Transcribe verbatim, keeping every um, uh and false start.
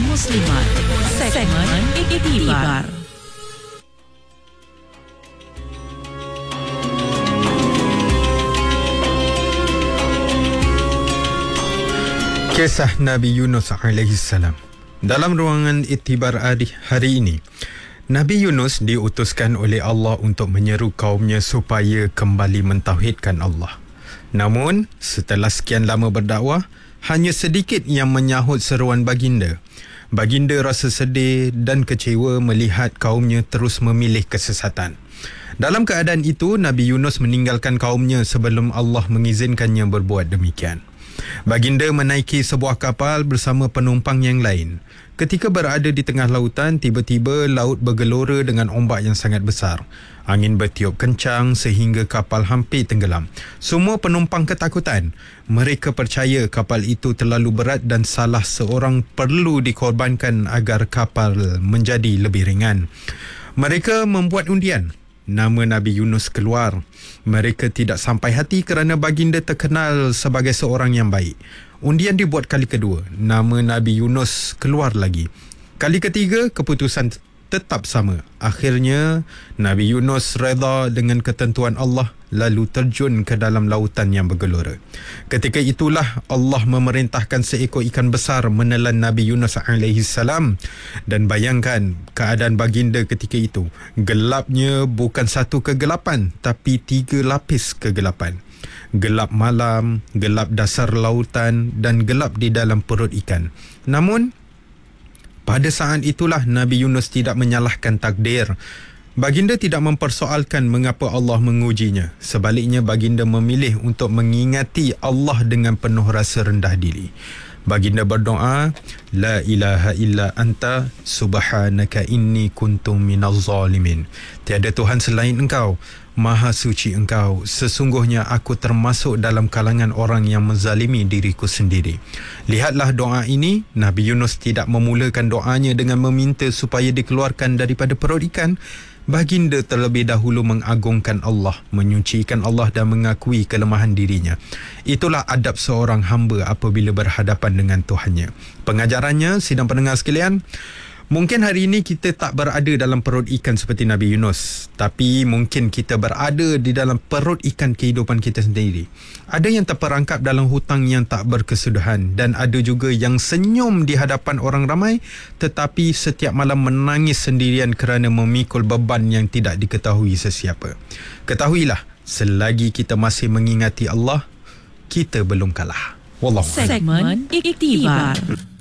Muslimat, segmen Iktibar. Kisah Nabi Yunus alaihi salam. Dalam ruangan iktibar hari, hari ini, Nabi Yunus diutuskan oleh Allah untuk menyeru kaumnya supaya kembali mentauhidkan Allah. Namun, setelah sekian lama berdakwah, hanya sedikit yang menyahut seruan baginda. Baginda rasa sedih dan kecewa melihat kaumnya terus memilih kesesatan. Dalam keadaan itu, Nabi Yunus meninggalkan kaumnya sebelum Allah mengizinkannya berbuat demikian. Baginda menaiki sebuah kapal bersama penumpang yang lain. Ketika berada di tengah lautan, tiba-tiba laut bergelora dengan ombak yang sangat besar. Angin bertiup kencang sehingga kapal hampir tenggelam. Semua penumpang ketakutan. Mereka percaya kapal itu terlalu berat dan salah seorang perlu dikorbankan agar kapal menjadi lebih ringan. Mereka membuat undian. Nama Nabi Yunus keluar. Mereka tidak sampai hati kerana baginda terkenal sebagai seorang yang baik. Undian dibuat kali kedua. Nama Nabi Yunus keluar lagi. Kali ketiga, keputusan tetap sama. Akhirnya, Nabi Yunus reda dengan ketentuan Allah lalu terjun ke dalam lautan yang bergelora. Ketika itulah Allah memerintahkan seekor ikan besar menelan Nabi Yunus alaihi salam. Dan bayangkan keadaan baginda ketika itu. Gelapnya bukan satu kegelapan, tapi tiga lapis kegelapan. Gelap malam, gelap dasar lautan dan gelap di dalam perut ikan. Namun, pada saat itulah Nabi Yunus tidak menyalahkan takdir. Baginda tidak mempersoalkan mengapa Allah mengujinya. Sebaliknya, baginda memilih untuk mengingati Allah dengan penuh rasa rendah diri. Baginda berdoa, La ilaha illa anta subhanaka inni kuntum minaz zalimin. Tiada Tuhan selain engkau, Maha suci engkau, sesungguhnya aku termasuk dalam kalangan orang yang menzalimi diriku sendiri. Lihatlah doa ini. Nabi Yunus tidak memulakan doanya dengan meminta supaya dikeluarkan daripada perut ikan. Baginda terlebih dahulu mengagungkan Allah, menyucikan Allah dan mengakui kelemahan dirinya. Itulah adab seorang hamba apabila berhadapan dengan Tuhannya. Pengajarannya, sidang pendengar sekalian, mungkin hari ini kita tak berada dalam perut ikan seperti Nabi Yunus, tapi mungkin kita berada di dalam perut ikan kehidupan kita sendiri. Ada yang terperangkap dalam hutang yang tak berkesudahan, dan ada juga yang senyum di hadapan orang ramai tetapi setiap malam menangis sendirian kerana memikul beban yang tidak diketahui sesiapa. Ketahuilah, selagi kita masih mengingati Allah, kita belum kalah. Wallahu a'lam. Segmen Iktibar.